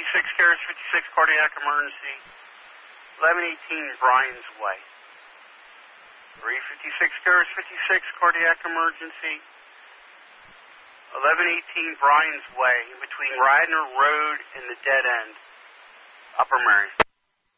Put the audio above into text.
Carriage 56, cardiac emergency. 1118 Bryan's Way. 356 Carriage 56, cardiac emergency. 1118 Bryan's Way, between Radnor Road and the dead end, Upper Marion.